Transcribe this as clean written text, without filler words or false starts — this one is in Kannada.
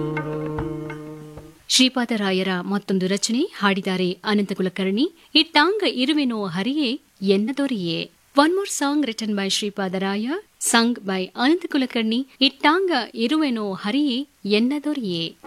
ಶ್ರೀಪಾದರಾಯರ ಮತ್ತೊಂದು ರಚನೆ ಹಾಡಿದ್ದಾರೆ ಅನಂತ ಕುಲಕರ್ಣಿ. ಇಟ್ಟಾಂಗ ಇರುವೆನೋ ಹರಿಯೇ ಎನ್ನ ದೊರೆಯೇ. One more song written by Sripadaraya, sung by ಅನಂತ ಕುಲಕರ್ಣಿ. ಇಟ್ಟಾಂಗ ಇರುವೆನೋ ಹರಿಯೇ ಎನ್ನ ದೊರೆಯೇ.